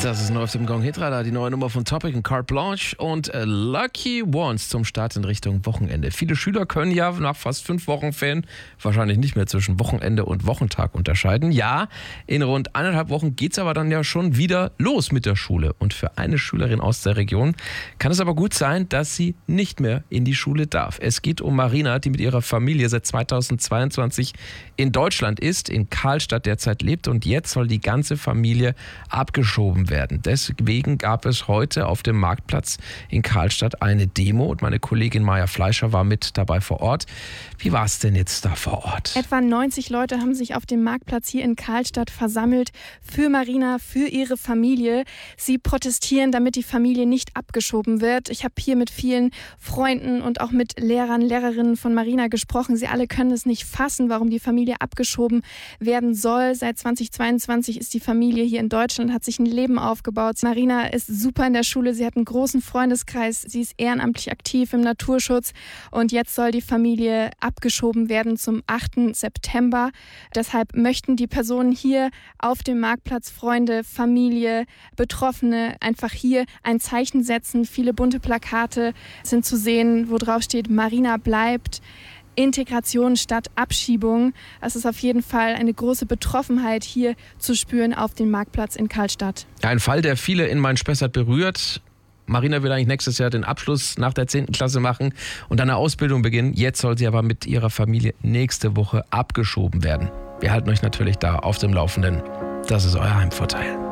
Das ist nur auf dem Gong Hitradar, die neue Nummer von Topic und Carte Blanche und Lucky Ones zum Start in Richtung Wochenende. Viele Schüler können ja nach fast 5 Wochen Ferien wahrscheinlich nicht mehr zwischen Wochenende und Wochentag unterscheiden. Ja, in rund 1,5 Wochen geht's aber dann ja schon wieder los mit der Schule. Und für eine Schülerin aus der Region kann es aber gut sein, dass sie nicht mehr in die Schule darf. Es geht um Marina, die mit ihrer Familie seit 2022 in Deutschland ist, in Karlstadt derzeit lebt und jetzt soll die ganze Familie abgeschoben werden. Deswegen gab es heute auf dem Marktplatz in Karlstadt eine Demo und meine Kollegin Maja Fleischer war mit dabei vor Ort. Wie war es denn jetzt da vor Ort? Etwa 90 Leute haben sich auf dem Marktplatz hier in Karlstadt versammelt für Marina, für ihre Familie. Sie protestieren, damit die Familie nicht abgeschoben wird. Ich habe hier mit vielen Freunden und auch mit Lehrern, Lehrerinnen von Marina gesprochen. Sie alle können es nicht fassen, warum die Familie abgeschoben werden soll. Seit 2022 ist die Familie hier in Deutschland, hat sich ein Leben aufgebaut. Marina ist super in der Schule, sie hat einen großen Freundeskreis, sie ist ehrenamtlich aktiv im Naturschutz und jetzt soll die Familie abgeschoben werden zum 8. September. Deshalb möchten die Personen hier auf dem Marktplatz, Freunde, Familie, Betroffene, einfach hier ein Zeichen setzen. Viele bunte Plakate sind zu sehen, wo drauf steht, Marina bleibt. Integration statt Abschiebung. Es ist auf jeden Fall eine große Betroffenheit hier zu spüren auf dem Marktplatz in Karlstadt. Ein Fall, der viele in Main-Spessart berührt. Marina will eigentlich nächstes Jahr den Abschluss nach der 10. Klasse machen und eine Ausbildung beginnen. Jetzt soll sie aber mit ihrer Familie nächste Woche abgeschoben werden. Wir halten euch natürlich da auf dem Laufenden. Das ist euer Heimvorteil.